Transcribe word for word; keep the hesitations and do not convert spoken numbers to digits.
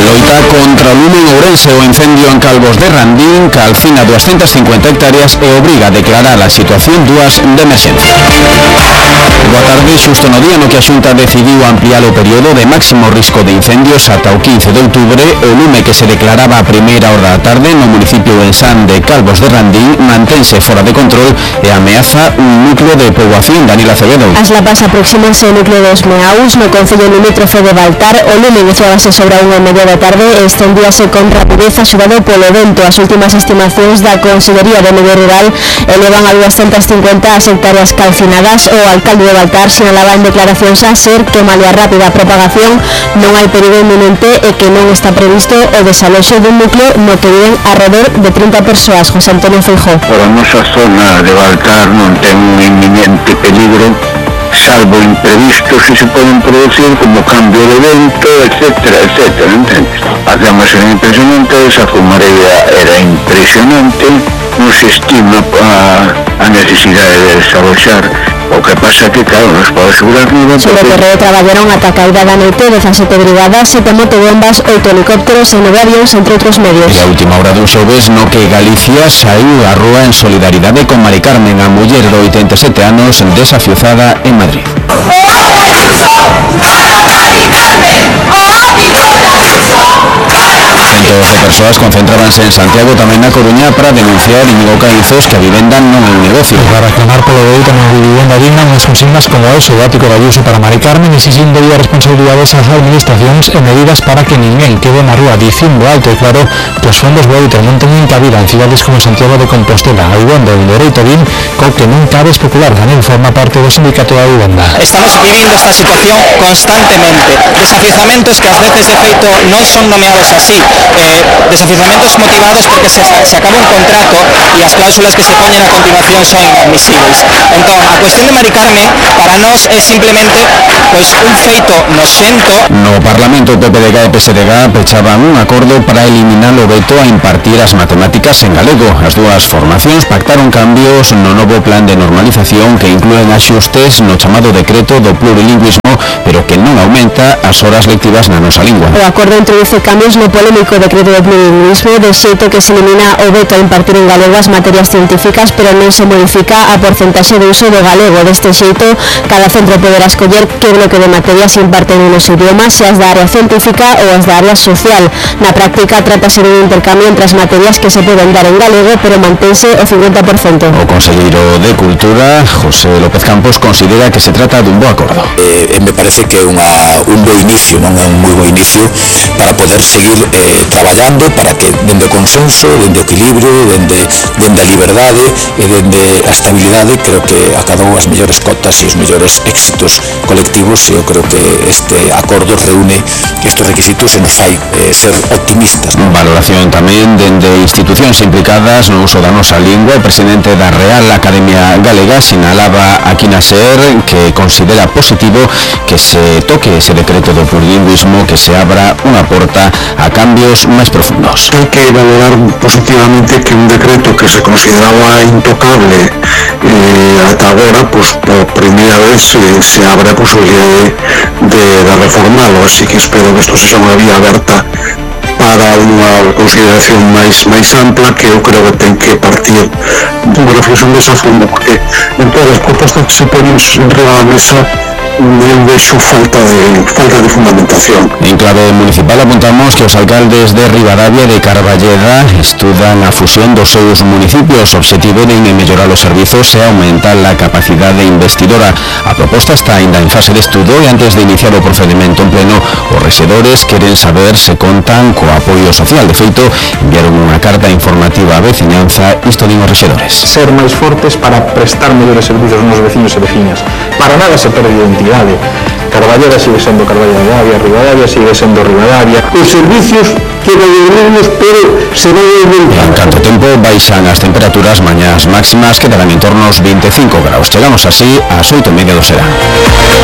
Loita contra o lume en Ourense, o incendio en Calvos de Randín, calcina doscientas cincuenta hectáreas e obriga a declarar a situación dúas de emerxencia. Boa tarde, xusto no día no que a Xunta decidiu ampliar o período de máximo risco de incendios ata o quince de outubro, o lume que se declaraba a primeira hora da tarde no municipio ensán de Calvos de Randín mantense fora de control e ameaza un núcleo de poboación. Daniel Acevedo. As lapas aproximanse ao núcleo dos Meaus, no concello limítrofe de Baltar. O lume iniciábase sobre a unha e media da tarde e estendíase con rapidez axudado polo vento. As últimas estimacións da Consellería de Medio Rural elevan a doscientas cincuenta as hectáreas calcinadas. O alcalde de Baltar sinalaba en declaracións a SER que malia a rápida propagación non hai perigo inminente e que non está previsto o desaloxo dun núcleo no que viven alrededor de trinta persoas. José Antonio Feijóo. Por a nosa zona de Baltar non ten un inminente peligro, salvo imprevistos que se poden producir como cambio de vento, etcétera, etcétera, entendes? As llamas eran impresionantes, a fumarea era impresionante, non se estima a, a necesidade de desaloxar. O que pasa que, claro, nos pode asegurar nada. Sobre o terreo traballaron ata a caída da noite dezasete brigadas, sete motobombas, oito helicópteros e nove avións, entre outros medios. E a última hora do xoves no que Galicia saiu á rúa en solidaridade con Mari Carmen, a muller de oitenta e sete anos desafiuzada en Madrid. Cientos de persoas concentrábanse en Santiago, tamén na Coruña, para denunciar Íñigo Caínzos que a vivenda non é un negocio. Para reclamar polo dereito a unha vivenda digna, unhas consignas como ese, o ático da Ayuso para Mari Carmen, exigindo as responsabilidades ás administracións e medidas para que ninguén quede na rúa, dicindo alto e claro que os fondos Vouter non teñen cabida en cidades como Santiago de Compostela. A vivenda é un dereito din co que non cabe especular. Daniel forma parte do sindicato da vivenda. Estamos vivindo esta situación constantemente, desafiuzamentos que ás veces de feito non son nomeados así, eh, desafiuzamentos motivados porque se, se acaba un contrato e as cláusulas que se poñen a continuación son inadmisibles. Entón, a cuestión de Mari Carmen para nós é simplemente pois un feito noxento. No Parlamento, o P P D G e P S D G pechaban un acordo para eliminar o veto a impartir as matemáticas en galego. As dúas formacións pactaron cambios no novo plan de normalización que inclúen axustes no chamado decreto do plurilingüismo, pero que non aumenta as horas lectivas na nosa lingua. O acordo introduce cambios no polémico decreto do plurilingüismo, de xeito que se elimina o veto a impartir en galego as materias científicas, pero non se modifica a porcentaxe de uso do galego. Deste xeito, cada centro poderá escoller que bloque de materias se imparten nos idiomas, se as da área científica ou as da área social. Na práctica, trátase de un intercambio entre as materias que se poden dar en galego, pero mantense o cincuenta por cento. O conselleiro de Cultura, José López Campos, considera que se trata dun bo acordo. Eh, me parece que é unha, un bo inicio, non é un moi bo inicio para poder seguir eh, traballando para que dende o consenso, dende o equilibrio, dende, dende a liberdade e dende a estabilidade, creo que acadou as mellores cotas e os mellores éxitos colectivos, e eu creo que este acordo reúne estes requisitos e nos fai eh, ser optimistas. Valoración tamén dende institucións implicadas no uso da nosa lingua. O presidente da Real Academia Galega sinalaba aquí na SER que considera positivo que se toque ese decreto do plurilingüismo, que se abra unha porta a cambios máis profundos. Hai que valorar positivamente que un decreto que se consideraba intocable eh, ata agora, pues, por primeira vez eh, se abre a posibilidade de, de reformalo, así que espero que isto sexa unha vía aberta para unha consideración máis máis ampla, que eu creo que ten que partir dunha reflexión desa forma, porque en todas as propostas que se ponen enriba da mesa eu vexo falta de, falta de fundamentación. En clave municipal apuntamos que os alcaldes de Ribadavia e de Carballeda estudan a fusión dos seus municipios. O obxectivo de mellorar os servizos e aumentar a capacidade investidora. A proposta está ainda en fase de estudo e antes de iniciar o procedimento en pleno, os rexedores queren saber se contan co apoio social. De feito, enviaron unha carta informativa á veciñanza, isto din os rexedores. Ser máis fortes para prestar mellores servizos aos veciños e veciñas. Para nada se perde identidade. Carballeda sigue sendo Carballeda, Ribadavia sigue sendo Ribadavia. Os servicios quedan menos, pero se van a ver. En tanto tempo baixan as temperaturas, mañás máximas quedarán en torno aos veinticinco graus. Chegamos así ás oito e media do serán.